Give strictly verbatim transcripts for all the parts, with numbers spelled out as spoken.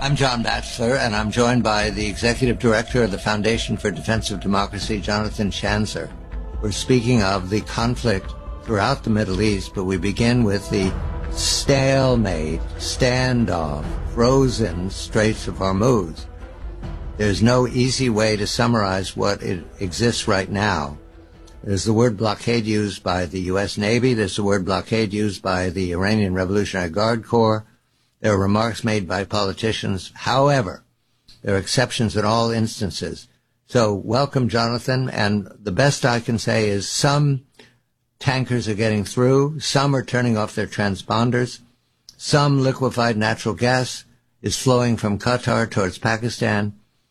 I'm John Batchelor, and I'm joined by the Executive Director of the Foundation for Defense of Democracy, Jonathan Schanzer. We're speaking of the conflict throughout the Middle East, but we begin with the stalemate, standoff, frozen Straits of Hormuz. There's no easy way to summarize what it exists right now. There's the word blockade used by the U S Navy. There's the word blockade used by the Iranian Revolutionary Guard Corps. There are remarks made by politicians. However, there are exceptions in all instances. So welcome, Jonathan. And the best I can say is some tankers are getting through. Some are turning off their transponders. Some liquefied natural gas is flowing from Qatar towards Pakistan.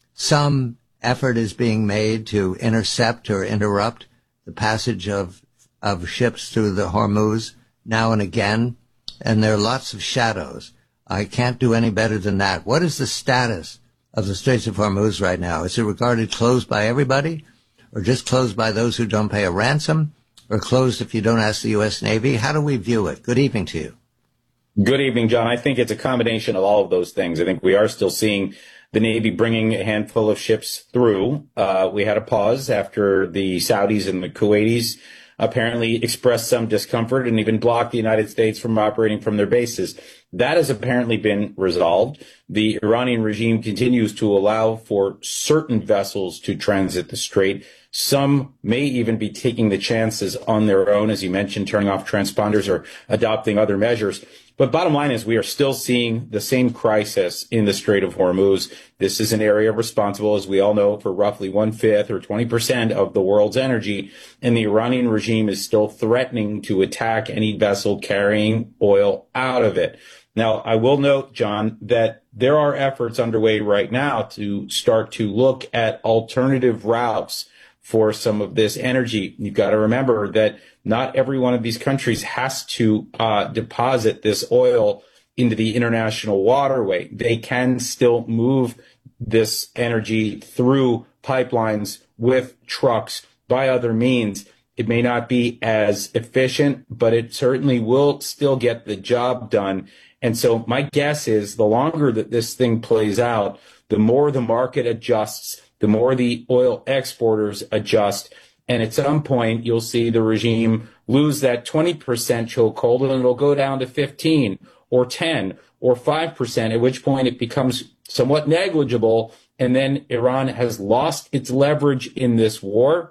Some effort is being made to intercept or interrupt the passage of, of ships through the Hormuz now and again. And there are lots of shadows. I can't do any better than that. What is the status of the Straits of Hormuz right now? Is it regarded closed by everybody, or just closed by those who don't pay a ransom, or closed if you don't ask the U S Navy? How do we view it? Good evening to you. Good evening, John. I think it's a combination of all of those things. I think we are still seeing the Navy bringing a handful of ships through. Uh, we had a pause after the Saudis and the Kuwaitis apparently expressed some discomfort and even blocked the United States from operating from their bases. That has apparently been resolved. The Iranian regime continues to allow for certain vessels to transit the strait. Some may even be taking the chances on their own, as you mentioned, turning off transponders or adopting other measures. But bottom line is we are still seeing the same crisis in the Strait of Hormuz. This is an area responsible, as we all know, for roughly one-fifth or twenty percent of the world's energy. And the Iranian regime is still threatening to attack any vessel carrying oil out of it. Now, I will note, John, that there are efforts underway right now to start to look at alternative routes for some of this energy. You've got to remember that not every one of these countries has to uh, deposit this oil into the international waterway. They can still move this energy through pipelines with trucks by other means. It may not be as efficient, but it certainly will still get the job done. And so my guess is the longer that this thing plays out, the more the market adjusts, the more the oil exporters adjust. And at some point, you'll see the regime lose that twenty percent chokehold, and it'll go down to fifteen or ten or five percent, at which point it becomes somewhat negligible. And then Iran has lost its leverage in this war.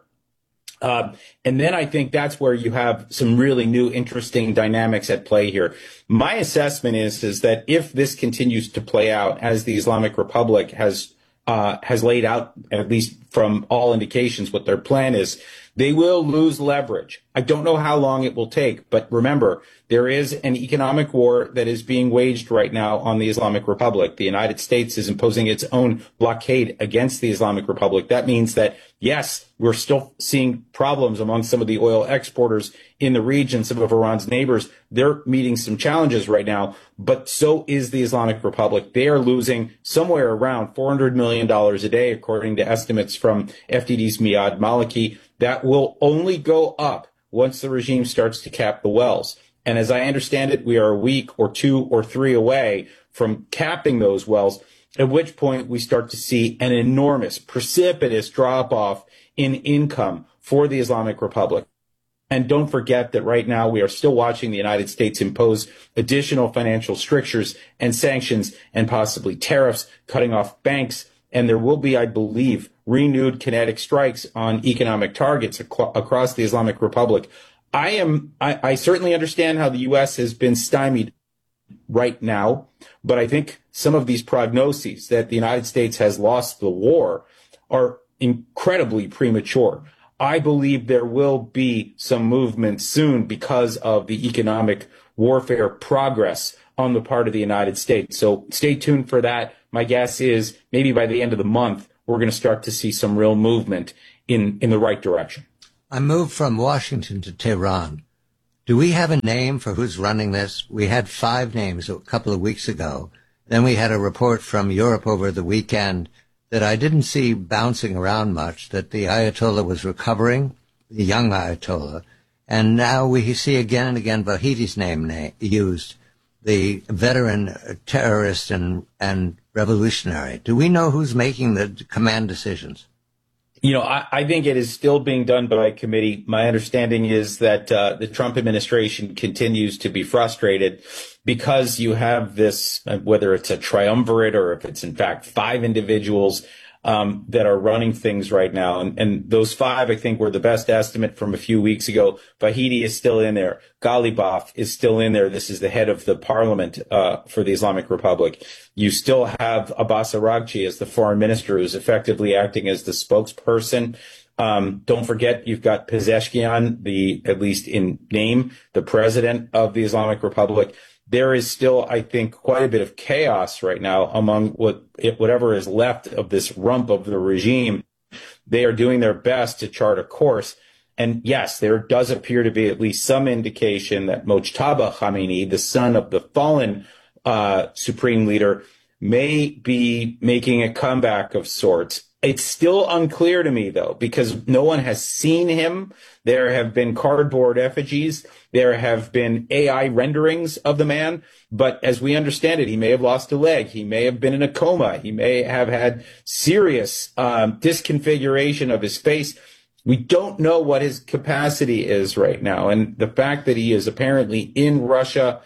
Uh, and then I think that's where you have some really new, interesting dynamics at play here. My assessment is, is that if this continues to play out as the Islamic Republic has Uh, has laid out, at least from all indications, what their plan is, they will lose leverage. I don't know how long it will take, but remember, there is an economic war that is being waged right now on the Islamic Republic. The United States is imposing its own blockade against the Islamic Republic. That means that, yes, we're still seeing problems among some of the oil exporters in the region, some of Iran's neighbors. They're meeting some challenges right now, but so is the Islamic Republic. They are losing somewhere around four hundred million dollars a day, according to estimates from F D D's Miad Maliki. That will only go up once the regime starts to cap the wells. And as I understand it, we are a week or two or three away from capping those wells, at which point we start to see an enormous, precipitous drop-off in income for the Islamic Republic. And don't forget that right now we are still watching the United States impose additional financial strictures and sanctions and possibly tariffs, cutting off banks. And there will be, I believe, renewed kinetic strikes on economic targets ac- across the Islamic Republic. I am, I, I certainly understand how the U S has been stymied right now, but I think some of these prognoses that the United States has lost the war are incredibly premature. I believe there will be some movement soon because of the economic warfare progress on the part of the United States. So stay tuned for that. My guess is maybe by the end of the month, we're going to start to see some real movement in, in the right direction. I moved from Washington to Tehran. Do we have a name for who's running this? We had five names a couple of weeks ago. Then we had a report from Europe over the weekend that I didn't see bouncing around much, that the Ayatollah was recovering, the young Ayatollah. And now we see again and again Vahedi's name na- used. the veteran terrorist and, and revolutionary. Do we know who's making the command decisions? You know, I, I think it is still being done by committee. My understanding is that uh, the Trump administration continues to be frustrated because you have this, whether it's a triumvirate or if it's in fact five individuals um, that are running things right now. And, and those five, I think, were the best estimate from a few weeks ago. Vahidi is still in there. Ghalibaf is still in there. This is the head of the parliament uh, for the Islamic Republic. You still have Abbas Araghchi as the foreign minister, who's effectively acting as the spokesperson. Um, don't forget, you've got Pezeshkian, the, at least in name, the president of the Islamic Republic. There is still, I think, quite a bit of chaos right now among what whatever is left of this rump of the regime. They are doing their best to chart a course. And yes, there does appear to be at least some indication that Mojtaba Khamenei, the son of the fallen uh, supreme leader, may be making a comeback of sorts. It's still unclear to me, though, because no one has seen him. There have been cardboard effigies. There have been A I renderings of the man. But as we understand it, he may have lost a leg. He may have been in a coma. He may have had serious um, disconfiguration of his face. We don't know what his capacity is right now. And the fact that he is apparently in Russia,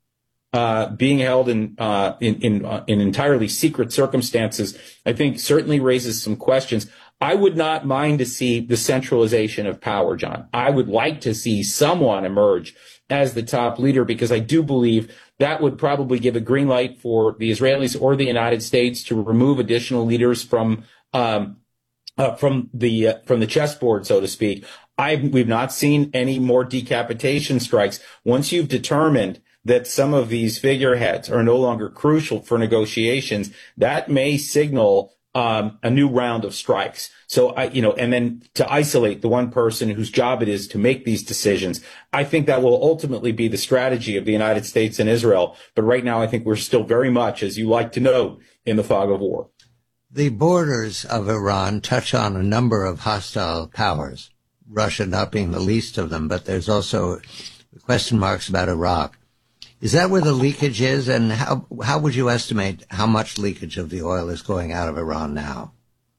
Uh, being held in, uh, in, in, uh, in entirely secret circumstances, I think certainly raises some questions. I would not mind to see the centralization of power, John. I would like to see someone emerge as the top leader, because I do believe that would probably give a green light for the Israelis or the United States to remove additional leaders from, um, uh, from the, uh, from the chessboard, so to speak. I, we've not seen any more decapitation strikes. Once you've determined that some of these figureheads are no longer crucial for negotiations, that may signal um, a new round of strikes. So, I, you know, and then to isolate the one person whose job it is to make these decisions, I think that will ultimately be the strategy of the United States and Israel. But right now, I think we're still very much, as you like to know, in the fog of war. The borders of Iran touch on a number of hostile powers, Russia not being the least of them, but there's also question marks about Iraq. Is that where the leakage is, and how how would you estimate how much leakage of the oil is going out of Iran now?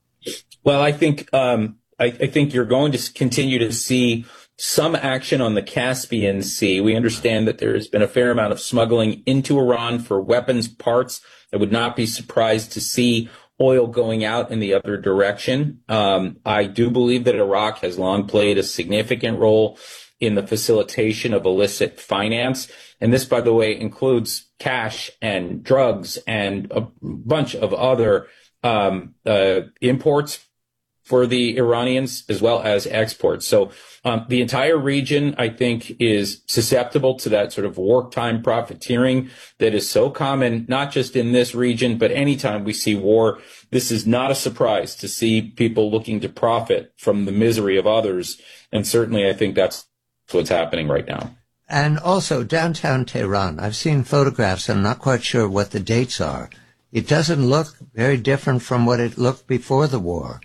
Well, I think um, I, I think you're going to continue to see some action on the Caspian Sea. We understand that there has been a fair amount of smuggling into Iran for weapons parts. I would not be surprised to see oil going out in the other direction. Um, I do believe that Iraq has long played a significant role in the facilitation of illicit finance. And this, by the way, includes cash and drugs and a bunch of other um, uh, imports for the Iranians, as well as exports. So um, the entire region, I think, is susceptible to that sort of wartime profiteering that is so common, not just in this region, but anytime we see war. This is not a surprise to see people looking to profit from the misery of others. And certainly, I think that's what's happening right now. And also downtown Tehran, I've seen photographs. I'm not quite sure what the dates are. It doesn't look very different from what it looked before the war.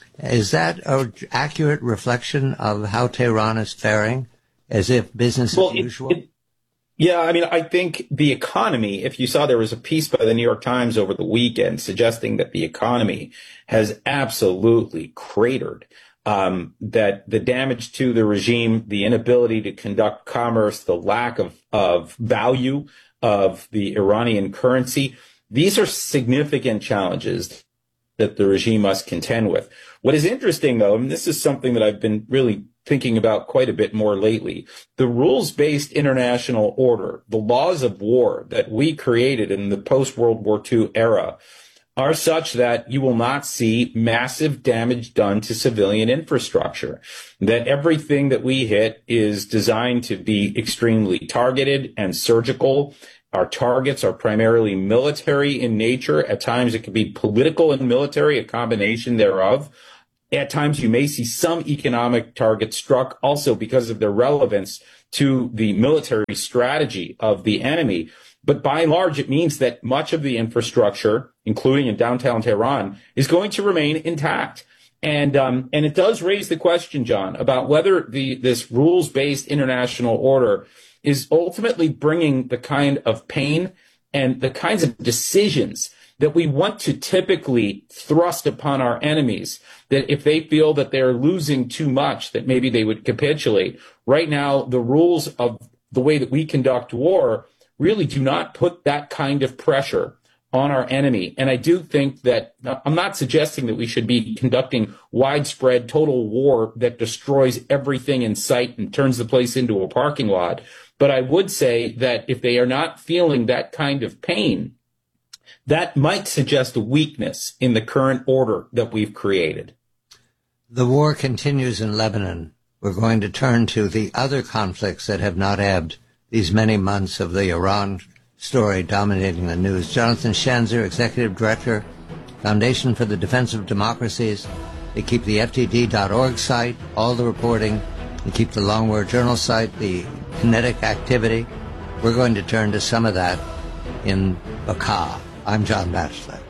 Is that an accurate reflection of how Tehran is faring, as if business well, as it, usual? It, yeah, I mean, I think the economy, if you saw, there was a piece by the New York Times over the weekend suggesting that the economy has absolutely cratered. Um, that the damage to the regime, the inability to conduct commerce, the lack of, of value of the Iranian currency, these are significant challenges that the regime must contend with. What is interesting, though, and this is something that I've been really thinking about quite a bit more lately, the rules-based international order, the laws of war that we created in the post-World War Two era, are such that you will not see massive damage done to civilian infrastructure, that everything that we hit is designed to be extremely targeted and surgical. Our targets are primarily military in nature. At times it can be political and military, a combination thereof. At times you may see some economic targets struck also because of their relevance to the military strategy of the enemy. But by and large, it means that much of the infrastructure, including in downtown Tehran, is going to remain intact. And um, and it does raise the question, John, about whether the this rules-based international order is ultimately bringing the kind of pain and the kinds of decisions that we want to typically thrust upon our enemies, that if they feel that they're losing too much, that maybe they would capitulate. Right now, the rules of the way that we conduct war really do not put that kind of pressure on our enemy. And I do think that I'm not suggesting that we should be conducting widespread total war that destroys everything in sight and turns the place into a parking lot. But I would say that if they are not feeling that kind of pain, that might suggest a weakness in the current order that we've created. The war continues in Lebanon. We're going to turn to the other conflicts that have not ebbed these many months of the Iran story dominating the news. Jonathan Schanzer, Executive Director, Foundation for the Defense of Democracies. They keep the F T D dot org site, all the reporting. They keep the Long War Journal site, the kinetic activity. We're going to turn to some of that in Bekaa. I'm John Batchelor.